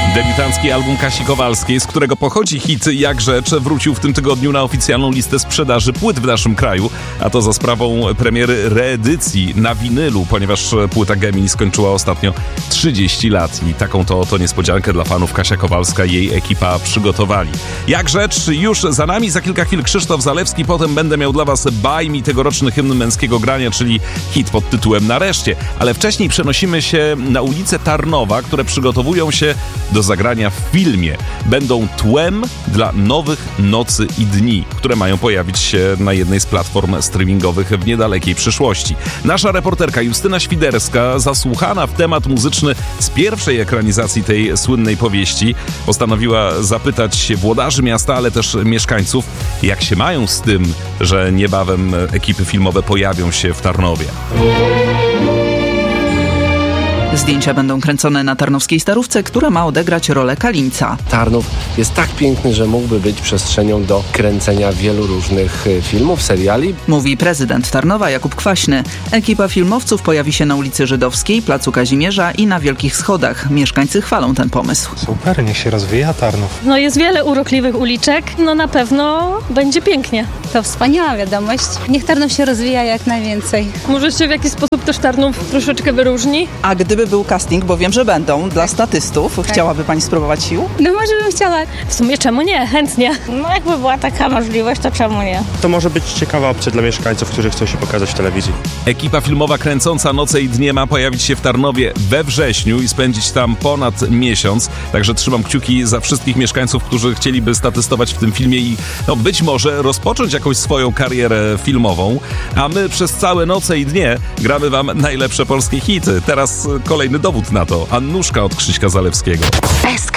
Debiutancki album Kasi Kowalskiej, z którego pochodzi hit Jak Rzecz, wrócił w tym tygodniu na oficjalną listę sprzedaży płyt w naszym kraju, a to za sprawą premiery reedycji na winylu, ponieważ płyta Gemini skończyła ostatnio 30 lat i taką to oto niespodziankę dla fanów Kasia Kowalska i jej ekipa przygotowali. Jak Rzecz już za nami, za kilka chwil Krzysztof Zalewski, potem będę miał dla was Baj mi, tegoroczny hymn męskiego grania, czyli hit pod tytułem Nareszcie, ale wcześniej przenosimy się na ulice Tarnowa, które przygotowują się do zagrania w filmie. Będą tłem dla nowych Nocy i Dni, które mają pojawić się na jednej z platform streamingowych w niedalekiej przyszłości. Nasza reporterka Justyna Świderska, zasłuchana w temat muzyczny z pierwszej ekranizacji tej słynnej powieści, postanowiła zapytać włodarzy miasta, ale też mieszkańców, jak się mają z tym, że niebawem ekipy filmowe pojawią się w Tarnowie. Zdjęcia będą kręcone na tarnowskiej Starówce, która ma odegrać rolę Kalińca. Tarnów jest tak piękny, że mógłby być przestrzenią do kręcenia wielu różnych filmów, seriali. Mówi prezydent Tarnowa Jakub Kwaśny. Ekipa filmowców pojawi się na ulicy Żydowskiej, Placu Kazimierza i na Wielkich Schodach. Mieszkańcy chwalą ten pomysł. Super, niech się rozwija Tarnów. Jest wiele urokliwych uliczek, na pewno będzie pięknie. To wspaniała wiadomość. Niech Tarnów się rozwija jak najwięcej. Może się w jakiś sposób też Tarnów troszeczkę wyróżni? A gdyby był casting, bo wiem, że będą, dla statystów, chciałaby pani spróbować sił? Może bym chciała. W sumie czemu nie? Chętnie. Jakby była taka możliwość, to czemu nie? To może być ciekawa opcja dla mieszkańców, którzy chcą się pokazać w telewizji. Ekipa filmowa kręcąca Noce i Dnie ma pojawić się w Tarnowie we wrześniu i spędzić tam ponad miesiąc. Także trzymam kciuki za wszystkich mieszkańców, którzy chcieliby statystować w tym filmie i być może rozpocząć jakąś swoją karierę filmową. A my przez całe Noce i Dnie gramy wam najlepsze polskie hity. Teraz kolejny dowód na to. Annuszka od Krzyśka Zalewskiego. SK